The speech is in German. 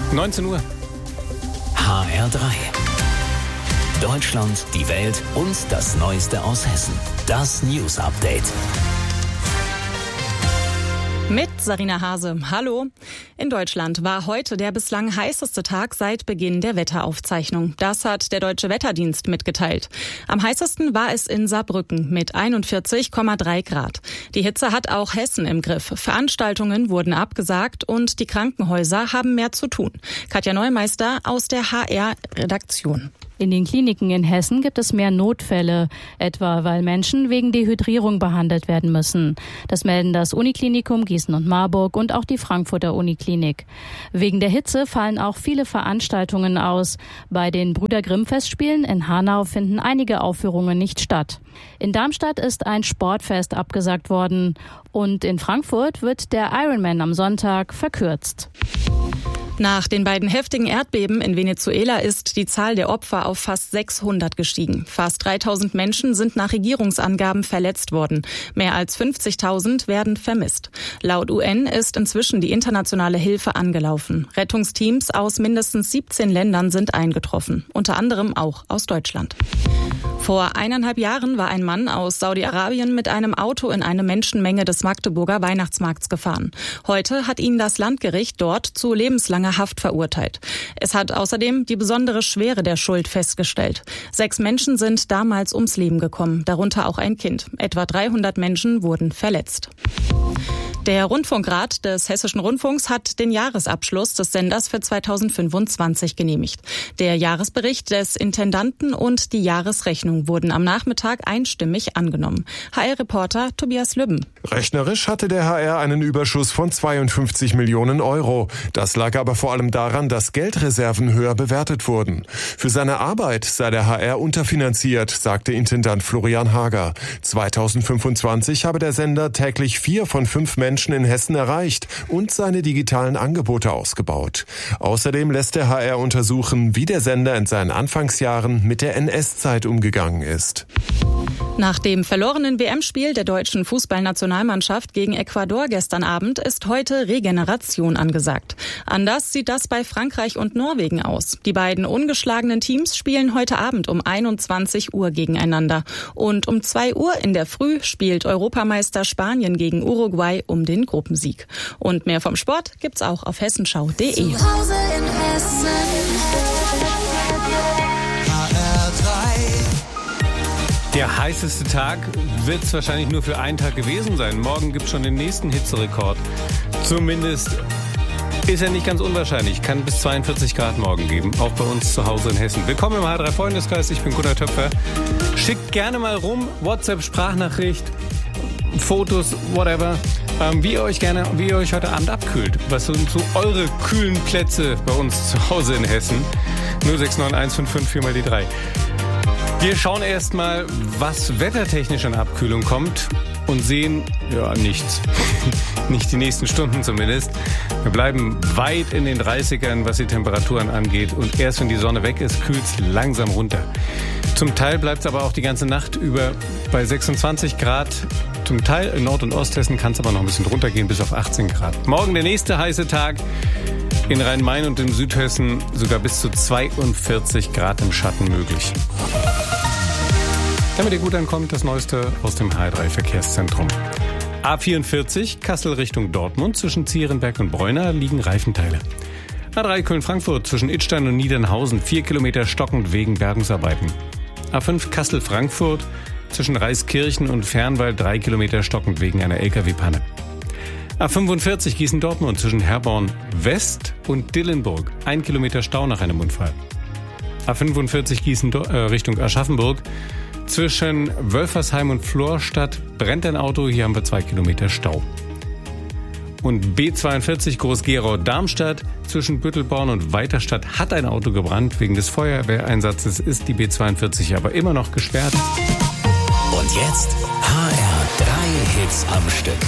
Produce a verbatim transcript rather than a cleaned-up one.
neunzehn Uhr. H R drei. Deutschland, die Welt und das Neueste aus Hessen. Das News Update. Mit Sarina Hase. Hallo. In Deutschland war heute der bislang heißeste Tag seit Beginn der Wetteraufzeichnung. Das hat der Deutsche Wetterdienst mitgeteilt. Am heißesten war es in Saarbrücken mit einundvierzig Komma drei Grad. Die Hitze hat auch Hessen im Griff. Veranstaltungen wurden abgesagt und die Krankenhäuser haben mehr zu tun. Katja Neumeister aus der H R-Redaktion. In den Kliniken in Hessen gibt es mehr Notfälle, etwa weil Menschen wegen Dehydrierung behandelt werden müssen. Das melden das Uniklinikum Gießen und Marburg und auch die Frankfurter Uniklinik. Wegen der Hitze fallen auch viele Veranstaltungen aus. Bei den Brüder Grimm Festspielen in Hanau finden einige Aufführungen nicht statt. In Darmstadt ist ein Sportfest abgesagt worden und in Frankfurt wird der Ironman am Sonntag verkürzt. Nach den beiden heftigen Erdbeben in Venezuela ist die Zahl der Opfer auf fast sechshundert gestiegen. Fast dreitausend Menschen sind nach Regierungsangaben verletzt worden. Mehr als fünfzigtausend werden vermisst. Laut U N ist inzwischen die internationale Hilfe angelaufen. Rettungsteams aus mindestens siebzehn Ländern sind eingetroffen, unter anderem auch aus Deutschland. Vor eineinhalb Jahren war ein Mann aus Saudi-Arabien mit einem Auto in eine Menschenmenge des Magdeburger Weihnachtsmarkts gefahren. Heute hat ihn das Landgericht dort zu lebenslanger Haft verurteilt. Es hat außerdem die besondere Schwere der Schuld festgestellt. Sechs Menschen sind damals ums Leben gekommen, darunter auch ein Kind. Etwa dreihundert Menschen wurden verletzt. Der Rundfunkrat des Hessischen Rundfunks hat den Jahresabschluss des Senders für zweitausendfünfundzwanzig genehmigt. Der Jahresbericht des Intendanten und die Jahresrechnung wurden am Nachmittag einstimmig angenommen. H R-Reporter Tobias Lübben. Rechnerisch hatte der H R einen Überschuss von zweiundfünfzig Millionen Euro. Das lag aber vor allem daran, dass Geldreserven höher bewertet wurden. Für seine Arbeit sei der H R unterfinanziert, sagte Intendant Florian Hager. zweitausendfünfundzwanzig habe der Sender täglich vier von fünf Menschen in Hessen erreicht und seine digitalen Angebote ausgebaut. Außerdem lässt der H R untersuchen, wie der Sender in seinen Anfangsjahren mit der N S-Zeit umgegangen ist. Nach dem verlorenen W M-Spiel der deutschen Fußballnationalmannschaft gegen Ecuador gestern Abend ist heute Regeneration angesagt. Anders sieht das bei Frankreich und Norwegen aus. Die beiden ungeschlagenen Teams spielen heute Abend um einundzwanzig Uhr gegeneinander. Und um zwei Uhr in der Früh spielt Europameister Spanien gegen Uruguay um den Gruppensieg. Und mehr vom Sport gibt's auch auf hessenschau punkt de. Zu Hause in Hessen. H R drei. Der heißeste Tag wird es wahrscheinlich nur für einen Tag gewesen sein. Morgen gibt es schon den nächsten Hitzerekord. Zumindest ist er nicht ganz unwahrscheinlich. Kann bis zweiundvierzig Grad morgen geben, auch bei uns zu Hause in Hessen. Willkommen im H drei Freundeskreis, ich bin Gunnar Töpfer. Schickt gerne mal rum, WhatsApp-Sprachnachricht, Fotos, whatever, ähm, wie ihr euch gerne, wie ihr euch heute Abend abkühlt. Was sind so eure kühlen Plätze bei uns zu Hause in Hessen? null sechs neun eins fünf fünf vier mal die drei. Wir schauen erstmal, was wettertechnisch an Abkühlung kommt und sehen, ja, nichts. Nicht die nächsten Stunden zumindest. Wir bleiben weit in den dreißigern, was die Temperaturen angeht. Und erst wenn die Sonne weg ist, kühlt es langsam runter. Zum Teil bleibt es aber auch die ganze Nacht über bei sechsundzwanzig Grad. Zum Teil in Nord- und Osthessen kann es aber noch ein bisschen runtergehen, bis auf achtzehn Grad. Morgen der nächste heiße Tag. In Rhein-Main und in Südhessen sogar bis zu zweiundvierzig Grad im Schatten möglich. Damit ihr gut ankommt, das Neueste aus dem H drei Verkehrszentrum. A vierundvierzig, Kassel Richtung Dortmund, zwischen Zierenberg und Bräuna liegen Reifenteile. A drei Köln-Frankfurt, zwischen Idstein und Niedernhausen, vier Kilometer stockend wegen Bergungsarbeiten. A fünf Kassel-Frankfurt, zwischen Reiskirchen und Fernwald, drei Kilometer stockend wegen einer L K W-Panne. A fünfundvierzig Gießen-Dortmund, zwischen Herborn West und Dillenburg, ein Kilometer Stau nach einem Unfall. A fünfundvierzig Gießen äh, Richtung Aschaffenburg, zwischen Wölfersheim und Florstadt brennt ein Auto, hier haben wir zwei Kilometer Stau. Und B zweiundvierzig Groß-Gerau-Darmstadt, zwischen Büttelborn und Weiterstadt hat ein Auto gebrannt. Wegen des Feuerwehreinsatzes ist die B zweiundvierzig aber immer noch gesperrt. Und jetzt H R drei Hits am Stück.